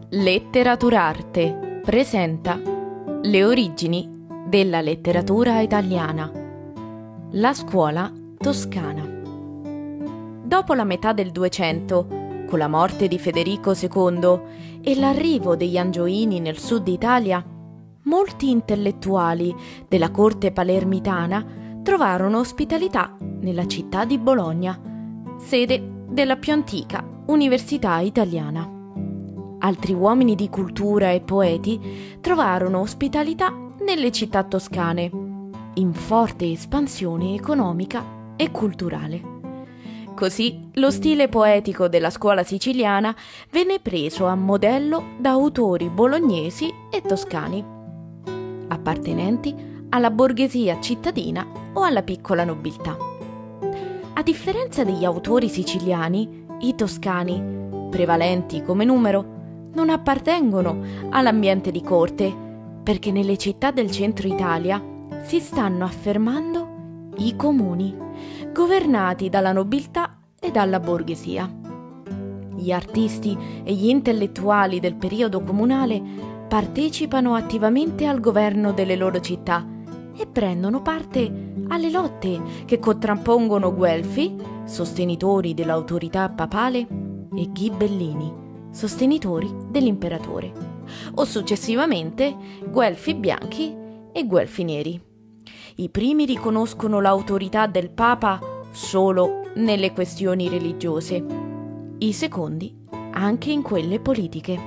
Letteraturarte presenta le origini della letteratura italiana. La scuola toscana. Dopo la metà del 200, con la morte di Federico II e l'arrivo degli Angioini nel sud Italia, molti intellettuali della corte palermitana trovarono ospitalità nella città di Bologna, sede della più antica università italiana. Altri uomini di cultura e poeti trovarono ospitalità nelle città toscane, in forte espansione economica e culturale. Così lo stile poetico della scuola siciliana venne preso a modello da autori bolognesi e toscani, appartenenti alla borghesia cittadina o alla piccola nobiltà. A differenza degli autori siciliani, i toscani, prevalenti come numero, non appartengono all'ambiente di corte, perché nelle città del centro Italia si stanno affermando i comuni, governati dalla nobiltà e dalla borghesia. Gli artisti e gli intellettuali del periodo comunale partecipano attivamente al governo delle loro città e prendono parte alle lotte che contrappongono Guelfi, sostenitori dell'autorità papale, e Ghibellini, sostenitori dell'imperatore, o successivamente Guelfi bianchi e Guelfi neri. I primi riconoscono l'autorità del Papa solo nelle questioni religiose, i secondi anche in quelle politiche.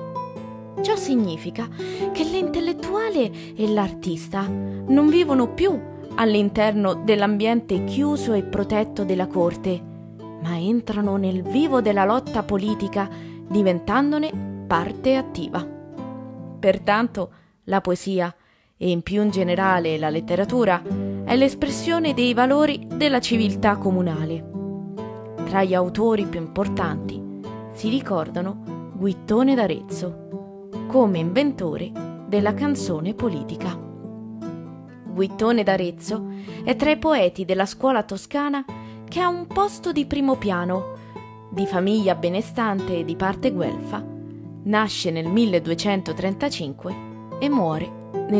Ciò significa che l'intellettuale e l'artista non vivono più all'interno dell'ambiente chiuso e protetto della corte, ma entrano nel vivo della lotta politica, diventandone parte attiva. Pertanto, la poesia, e in più in generale la letteratura, è l'espressione dei valori della civiltà comunale. Tra gli autori più importanti si ricordano Guittone d'Arezzo, come inventore della canzone politica. Guittone d'Arezzo è tra i poeti della scuola toscana che ha un posto di primo piano. Di famiglia benestante e di parte guelfa, nasce nel 1235 e muore nel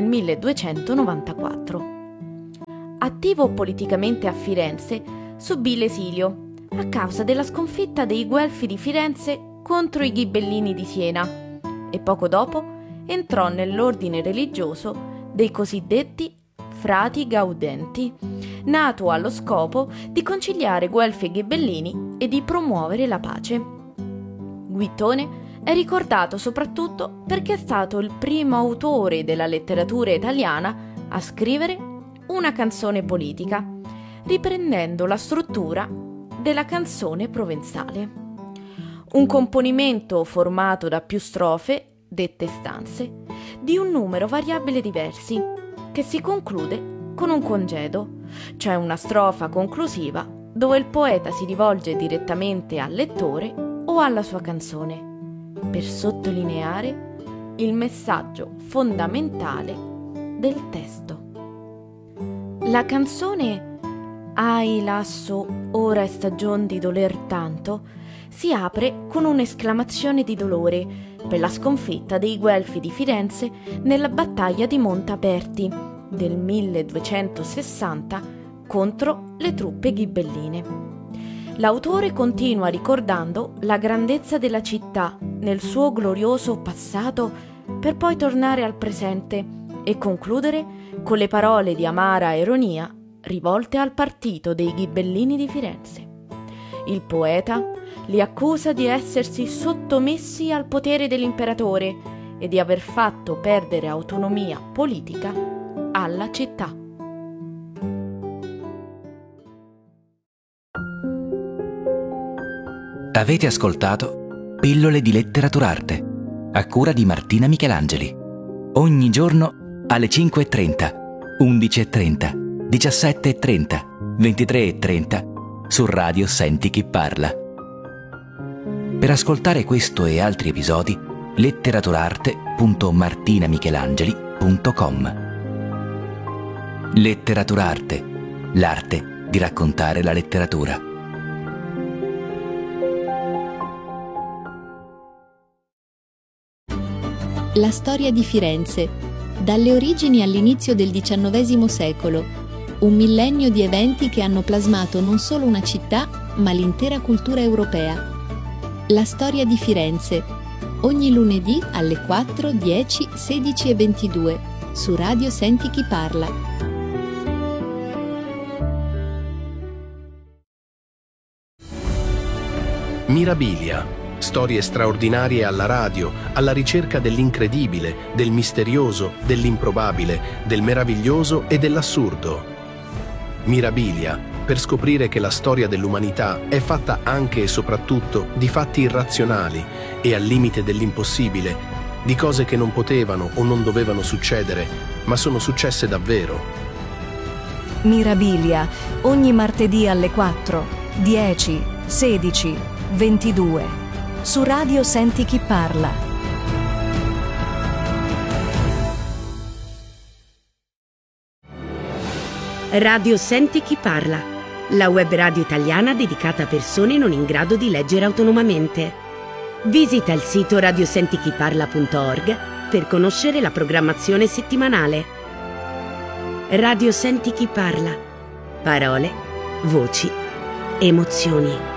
1294. Attivo politicamente a Firenze, subì l'esilio a causa della sconfitta dei Guelfi di Firenze contro i Ghibellini di Siena e poco dopo entrò nell'ordine religioso dei cosiddetti Frati Gaudenti, nato allo scopo di conciliare Guelfi e Ghibellini e di promuovere la pace. Guittone è ricordato soprattutto perché è stato il primo autore della letteratura italiana a scrivere una canzone politica, riprendendo la struttura della canzone provenzale. Un componimento formato da più strofe, dette stanze, di un numero variabile diversi, che si conclude con un congedo, cioè una strofa conclusiva dove il poeta si rivolge direttamente al lettore o alla sua canzone, per sottolineare il messaggio fondamentale del testo. La canzone «Ahi lasso, ora è stagion di doler tanto» si apre con un'esclamazione di dolore per la sconfitta dei Guelfi di Firenze nella battaglia di Montaperti del 1260 contro le truppe ghibelline. L'autore continua ricordando la grandezza della città nel suo glorioso passato per poi tornare al presente e concludere con le parole di amara ironia rivolte al partito dei Ghibellini di Firenze. Il poeta li accusa di essersi sottomessi al potere dell'imperatore e di aver fatto perdere autonomia politica alla città. Avete ascoltato Pillole di Letteraturarte, a cura di Martina Michelangeli. Ogni giorno alle 5:30, 11:30, 17:30, 23:30 su Radio Senti Chi Parla. Per ascoltare questo e altri episodi, letteraturarte.martinamichelangeli.com. Letteraturarte, l'arte di raccontare la letteratura. La storia di Firenze, dalle origini all'inizio del XIX secolo, un millennio di eventi che hanno plasmato non solo una città, ma l'intera cultura europea. La storia di Firenze, ogni lunedì alle 4, 10, 16 e 22, su Radio Senti Chi Parla. Mirabilia. Storie straordinarie alla radio, alla ricerca dell'incredibile, del misterioso, dell'improbabile, del meraviglioso e dell'assurdo. Mirabilia, per scoprire che la storia dell'umanità è fatta anche e soprattutto di fatti irrazionali e al limite dell'impossibile, di cose che non potevano o non dovevano succedere, ma sono successe davvero. Mirabilia, ogni martedì alle 4, 10, 16, 22. Su Radio Senti Chi Parla. Radio Senti Chi Parla, la web radio italiana dedicata a persone non in grado di leggere autonomamente. Visita il sito radiosentichiparla.org per conoscere la programmazione settimanale. Radio Senti Chi Parla. Parole, voci, emozioni.